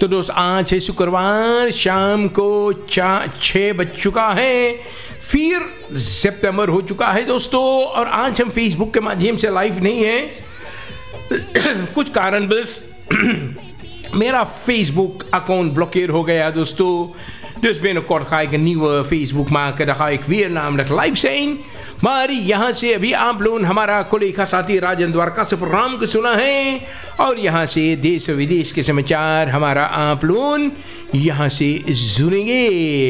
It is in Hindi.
तो दोस्त आज है शुक्रवार, शाम को 6 बज चुका है, फिर सितंबर हो चुका है दोस्तों। और आज हम फेसबुक के माध्यम से लाइव नहीं हैं कुछ कारण बस मेरा फेसबुक अकाउंट ब्लॉकेर हो गया दोस्तों। Dus binnenkort ga ik een nieuwe Facebook maken. Dan ga ik weer namelijk live zijn. Maar यहाँ से अभी आप लोग हमारा कोलेखा साथी राजन द्वारका से प्रोग्राम को सुना है। और यहाँ से देश विदेश के समाचार हमारा आप लोग यहाँ से सुनेंगे।